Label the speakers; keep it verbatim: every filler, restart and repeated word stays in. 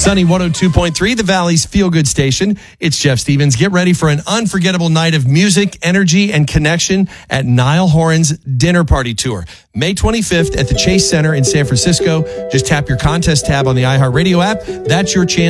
Speaker 1: Sunny one oh two point three, the Valley's feel-good station. It's Jeff Stevens. Get ready for an unforgettable night of music, energy, and connection at Niall Horan's Dinner Party Tour. May twenty-fifth at the Chase Center in San Francisco. Just tap your contest tab on the iHeartRadio app. That's your chance